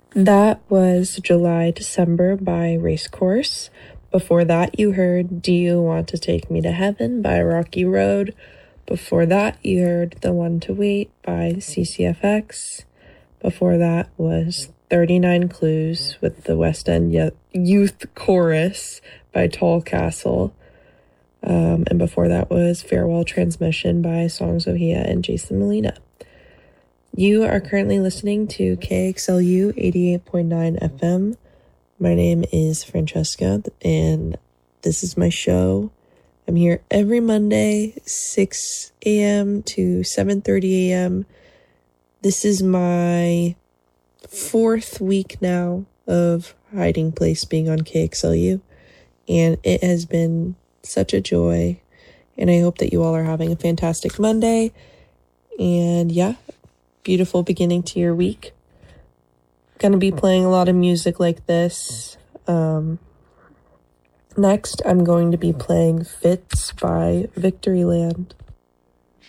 That was July December by Racecourse. Before that, you heard Do You Want to Take Me to Heaven by Rocky Road. Before that, you heard The One to Wait by CCFX. Before that was 39 Clues with the West End Youth Chorus by Tall Castle. And before that was Farewell Transmission by Songs Ohia and Jason Molina. You are currently listening to KXLU 88.9 FM. My name is Francesca, and this is my show. I'm here every Monday, 6 a.m. to 7:30 a.m. This is my 4th week now of Hiding Place being on KXLU, and it has been such a joy, and I hope that you all are having a fantastic Monday, and yeah, beautiful beginning to your week. Gonna be playing a lot of music like this. Next, I'm going to be playing Fits by Victoryland.